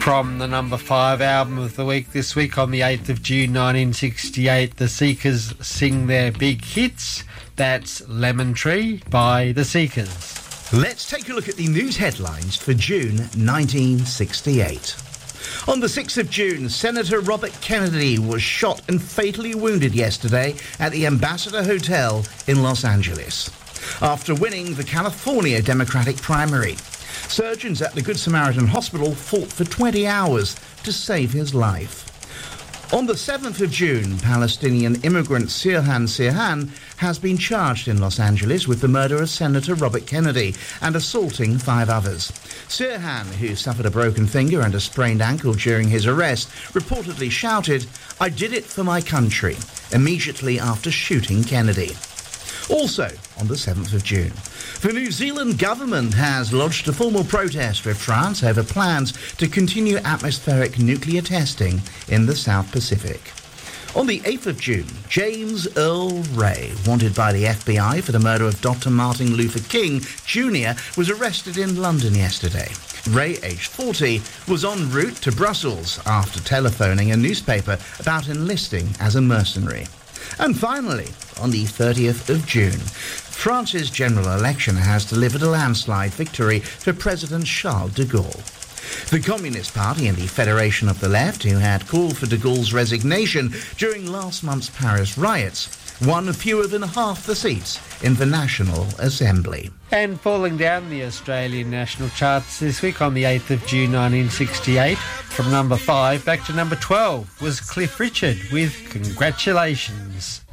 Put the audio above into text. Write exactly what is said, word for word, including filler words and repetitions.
From the number five album of the week this week, on the eighth of June nineteen sixty-eight, the Seekers sing their big hits. That's Lemon Tree by the Seekers. Let's take a look at the news headlines for June nineteen sixty-eight. On the sixth of June, Senator Robert Kennedy was shot and fatally wounded yesterday at the Ambassador Hotel in Los Angeles after winning the California Democratic primary. Surgeons at the Good Samaritan Hospital fought for twenty hours to save his life. On the seventh of June, Palestinian immigrant Sirhan Sirhan has been charged in Los Angeles with the murder of Senator Robert Kennedy and assaulting five others. Sirhan, who suffered a broken finger and a sprained ankle during his arrest, reportedly shouted, "I did it for my country," immediately after shooting Kennedy. Also, on the seventh of June, the New Zealand government has lodged a formal protest with France over plans to continue atmospheric nuclear testing in the South Pacific. On the eighth of June, James Earl Ray, wanted by the F B I for the murder of Doctor Martin Luther King Junior, was arrested in London yesterday. Ray, aged forty, was en route to Brussels after telephoning a newspaper about enlisting as a mercenary. And finally, on the thirtieth of June, France's general election has delivered a landslide victory for President Charles de Gaulle. The Communist Party and the Federation of the Left, who had called for de Gaulle's resignation during last month's Paris riots, won fewer than half the seats in the National Assembly. And falling down the Australian national charts this week, on the eighth of June nineteen sixty-eight, from number five back to number twelve was Cliff Richard with Congratulations.